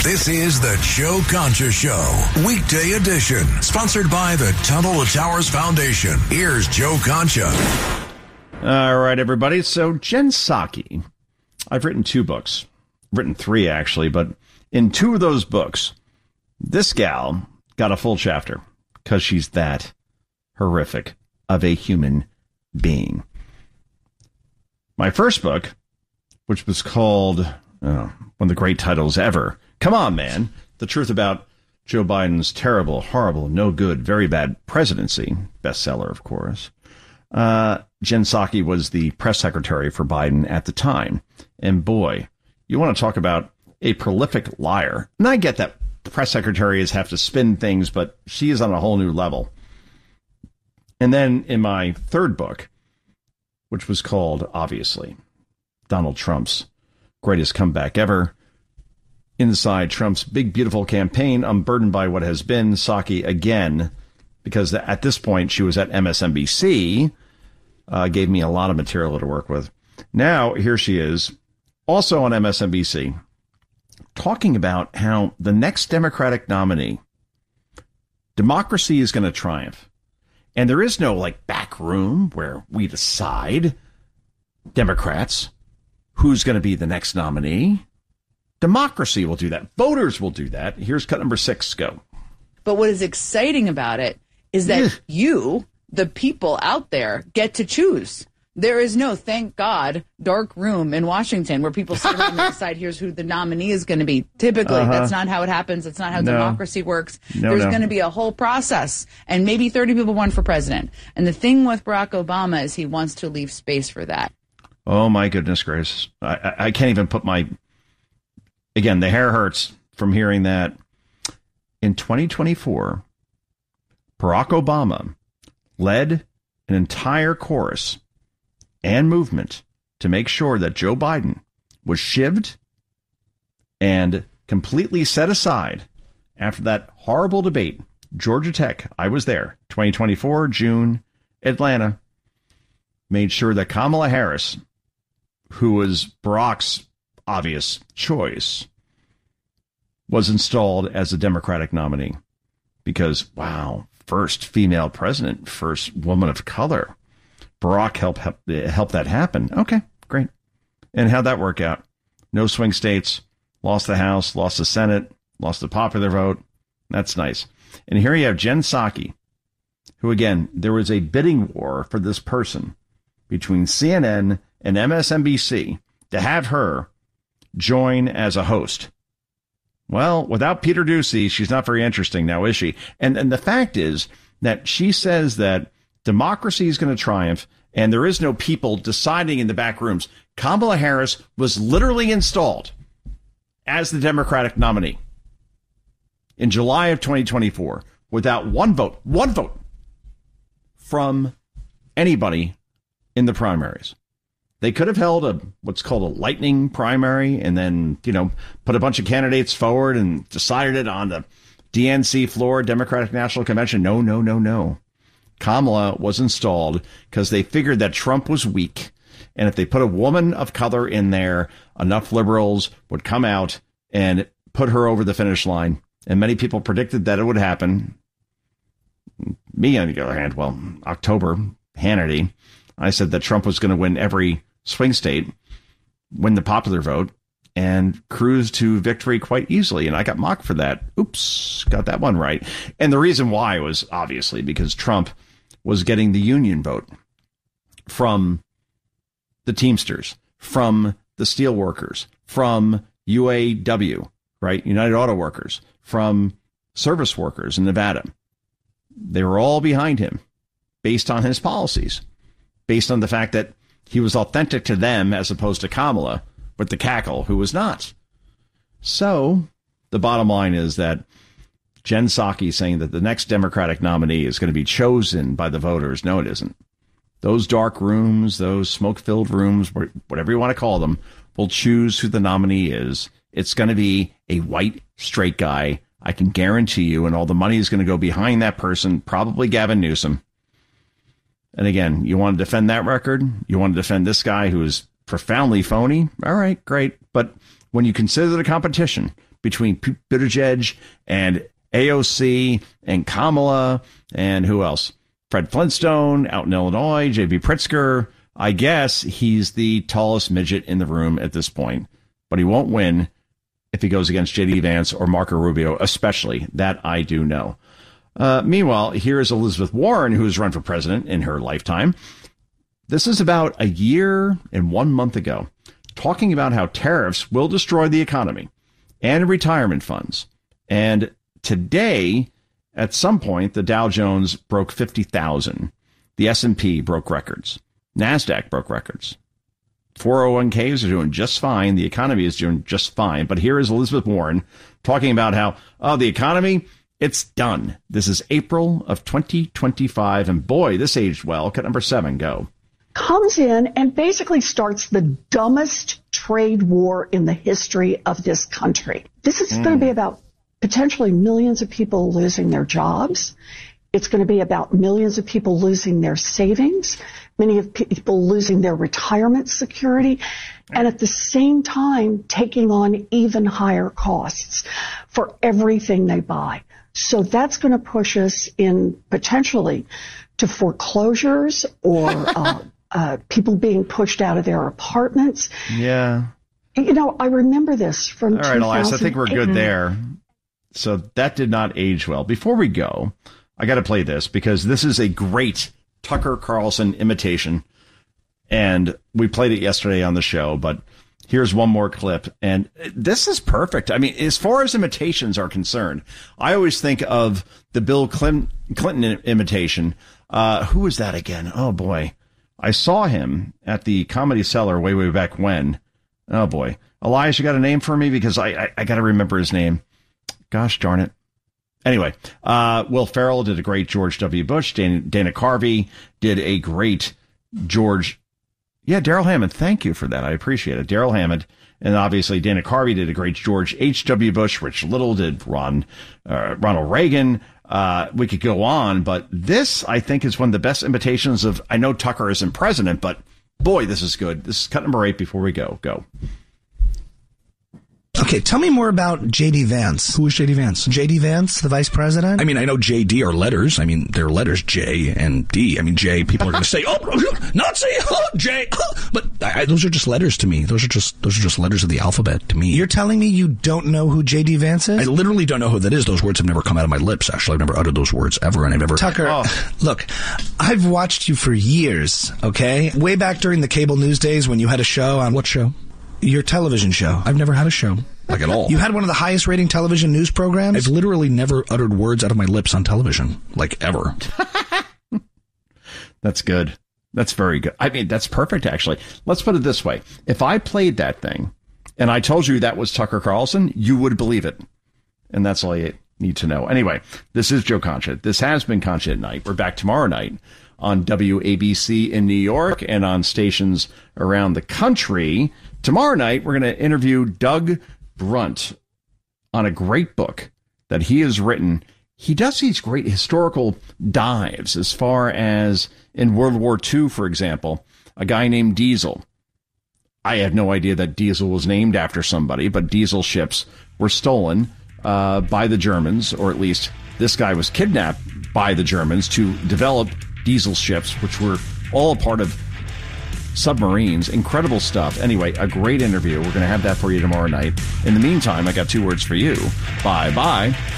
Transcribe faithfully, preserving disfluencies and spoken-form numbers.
This is the Joe Concha Show, weekday edition, sponsored by the Tunnel to Towers Foundation. Here's Joe Concha. All right, everybody. So Jen Psaki, I've written two books, written three actually, but in two of those books, this gal got a full chapter because she's that horrific of a human being. My first book, which was called oh, one of the great titles ever, Come On, Man, The Truth About Joe Biden's Terrible, Horrible, No Good, Very Bad Presidency, bestseller, of course. Uh, Jen Psaki was the press secretary for Biden at the time. And boy, you want to talk about a prolific liar. And I get that the press secretaries have to spin things, but she is on a whole new level. And then in my third book, which was called, obviously, Donald Trump's Greatest Comeback Ever, inside Trump's big, beautiful campaign, unburdened by what has been, Psaki again, because at this point she was at M S N B C, uh, gave me a lot of material to work with. Now, here she is, also on M S N B C, talking about how the next Democratic nominee, democracy is going to triumph. And there is no, like, back room where we decide, Democrats, who's going to be the next nominee. Democracy will do that. Voters will do that. Here's cut number six. Go. But what is exciting about it is that Yeah. you, the people out there, get to choose. There is no, thank God, dark room in Washington where people sit around and decide here's who the nominee is going to be. Typically, Uh-huh. that's not how it happens. That's not how No. democracy works. No, There's no. going to be a whole process, and maybe thirty people won for president. And the thing with Barack Obama is he wants to leave space for that. Oh, my goodness gracious. I, I, I can't even put my... Again, the hair hurts from hearing that. In twenty twenty-four, Barack Obama led an entire chorus and movement to make sure that Joe Biden was shivved and completely set aside after that horrible debate. Georgia Tech, I was there, twenty twenty-four, June, Atlanta, made sure that Kamala Harris, who was Barack's obvious choice, was installed as a Democratic nominee. Because, wow, first female president, first woman of color. Barack helped help, help that happen. Okay, great. And how'd that work out? No swing states, lost the House, lost the Senate, lost the popular vote. That's nice. And here you have Jen Psaki, who, again, there was a bidding war for this person between C N N and M S N B C to have her join as a host. Well, without Peter Doocy, she's not very interesting now, is she? And and the fact is that she says that democracy is going to triumph and there is no people deciding in the back rooms. Kamala Harris was literally installed as the Democratic nominee in July of twenty twenty-four without one vote, one vote from anybody in the primaries. They could have held a what's called a lightning primary and then, you know, put a bunch of candidates forward and decided it on the D N C floor, Democratic National Convention. No, no, no, no. Kamala was installed because they figured that Trump was weak. And if they put a woman of color in there, enough liberals would come out and put her over the finish line. And many people predicted that it would happen. Me, on the other hand, well, October, Hannity, I said that Trump was going to win every swing state, win the popular vote, and cruise to victory quite easily. And I got mocked for that. Oops, got that one right. And the reason why was obviously because Trump was getting the union vote from the Teamsters, from the steelworkers, from U A W, right? United Auto Workers, from service workers in Nevada. They were all behind him based on his policies, based on the fact that he was authentic to them as opposed to Kamala with the cackle, who was not. So the bottom line is that Jen Psaki saying that the next Democratic nominee is going to be chosen by the voters. No, it isn't. Those dark rooms, those smoke-filled rooms, whatever you want to call them, will choose who the nominee is. It's going to be a white, straight guy, I can guarantee you, and all the money is going to go behind that person, probably Gavin Newsom. And again, you want to defend that record? You want to defend this guy who is profoundly phony? All right, great. But when you consider the competition between Pete Buttigieg and A O C and Kamala and who else? Fred Flintstone out in Illinois, J B Pritzker. I guess he's the tallest midget in the room at this point, but he won't win if he goes against J D Vance or Marco Rubio, especially. That I do know. Uh, meanwhile, here is Elizabeth Warren, who has run for president in her lifetime. This is about a year and one month ago, talking about how tariffs will destroy the economy and retirement funds. And today, at some point, the Dow Jones broke fifty thousand. The S and P broke records. NASDAQ broke records. four oh one k's are doing just fine. The economy is doing just fine. But here is Elizabeth Warren talking about how, oh, the economy, it's done. This is April of twenty twenty-five. And boy, this aged well. Cut number seven, go. Comes in and basically starts the dumbest trade war in the history of this country. This is mm. going to be about potentially millions of people losing their jobs. It's going to be about millions of people losing their savings, many of people losing their retirement security, and at the same time taking on even higher costs for everything they buy. So that's going to push us in potentially to foreclosures or uh, uh, people being pushed out of their apartments. Yeah. You know, I remember this from All right, Elias, I think we're good there. So that did not age well. Before we go, I got to play this because this is a great Tucker Carlson imitation. And we played it yesterday on the show, but here's one more clip. And this is perfect. I mean, as far as imitations are concerned, I always think of the Bill Clinton, Clinton imitation. Uh, who was that again? Oh, boy. I saw him at the Comedy Cellar way, way back when. Oh, boy. Elias, you got a name for me? Because I, I, I got to remember his name. Gosh darn it. Anyway, uh, Will Ferrell did a great George W. Bush. Dana, Dana Carvey did a great George. Yeah, Daryl Hammond. Thank you for that. I appreciate it. Daryl Hammond. And obviously, Dana Carvey did a great George H W. Bush. Rich Little did Ron, uh, Ronald Reagan. Uh, we could go on, but this, I think, is one of the best imitations of, I know Tucker isn't president, but boy, this is good. This is cut number eight before we go. Go. Okay, tell me more about J D. Vance. Who is J D. Vance? J D. Vance, the vice president? I mean, I know J D are letters. I mean, they're letters, J and D. I mean, J, people are going to say, oh, Nazi, oh, J. Oh. But I, those are just letters to me. Those are just those are just letters of the alphabet to me. You're telling me you don't know who J D. Vance is? I literally don't know who that is. Those words have never come out of my lips, actually. I've never uttered those words ever, and I've never... Tucker, oh. Look, I've watched you for years, okay? Way back during the cable news days when you had a show on... What show? Your television show. I've never had a show. Like at all. You had one of the highest rating television news programs? I've literally never uttered words out of my lips on television. Like ever. That's good. That's very good. I mean, that's perfect, actually. Let's put it this way. If I played that thing and I told you that was Tucker Carlson, you would believe it. And that's all you need to know. Anyway, this is Joe Concha. This has been Concha at Night. We're back tomorrow night on W A B C in New York and on stations around the country. Tomorrow night, we're going to interview Doug Brunt on a great book that he has written. He does these great historical dives as far as in World War Two, for example, a guy named Diesel. I have no idea that Diesel was named after somebody, but Diesel ships were stolen uh, by the Germans, or at least this guy was kidnapped by the Germans to develop Diesel ships, which were all a part of submarines. Incredible stuff. Anyway, a great interview. We're going to have that for you tomorrow night. In the meantime, I got two words for you. Bye-bye.